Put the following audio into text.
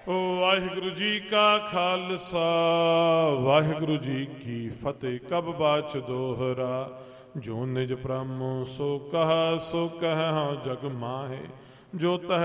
ਵਾਹਿਗੁਰੂ ਜੀ ਕਾ ਖਾਲਸਾ ਵਾਹਿਗੁਰੂ ਜੀ ਕੀ ਫਤਿਹ। ਕਬ ਬਾਚ ਦੋਹਰਾ ਜੋ ਨਿਜ ਬ੍ਰਹਮ ਸੋ ਕਹਾ ਸੋ ਕਹਿ ਜਗ ਮਾਹੇ ਜੋ ਤਹ